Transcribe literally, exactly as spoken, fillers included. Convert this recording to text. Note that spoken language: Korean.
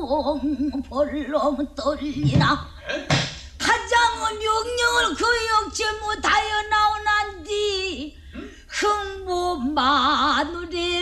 벌렁 떨리나 가장은 명령을 거역지 못하여 나오난디 흥부 마누리